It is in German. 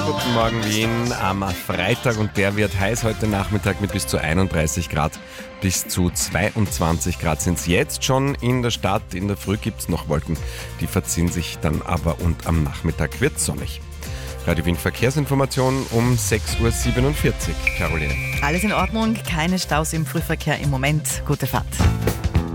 Guten Morgen Wien am Freitag und der wird heiß heute Nachmittag mit bis zu 31 Grad. Bis zu 22 Grad sind es jetzt schon in der Stadt. In der Früh gibt es noch Wolken, die verziehen sich dann aber und am Nachmittag wird es sonnig. Radio Wien Verkehrsinformation um 6.47 Uhr. Caroline. Alles in Ordnung, keine Staus im Frühverkehr im Moment. Gute Fahrt.